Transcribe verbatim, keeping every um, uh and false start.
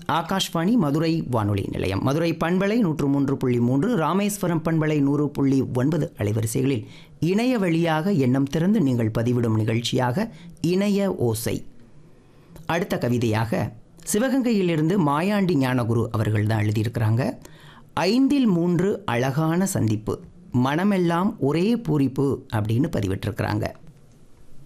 ஆகாஷ்வாணி மதுரை வானொலி நிலையம், மதுரை பண்பலை நூற்று மூன்று புள்ளி மூன்று, ராமேஸ்வரம் பண்பலை நூறு புள்ளி ஒன்பது அலைவரிசைகளில் இணைய வழியாக எண்ணம் திறந்து நீங்கள் பதிவிடும் நிகழ்ச்சியாக இணைய ஓசை. அடுத்த கவிதையாக சிவகங்கையிலிருந்து மாயாண்டி ஞானகுரு அவர்கள் தான் எழுதியிருக்கிறாங்க. ஐந்தில் மூன்று அழகான சந்திப்பு, மனமெல்லாம் ஒரே பூரிப்பு அப்படின்னு பதிவிட்டிருக்கிறாங்க.